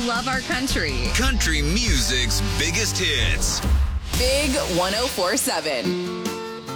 love our country. Country music's biggest hits. Big 104.7.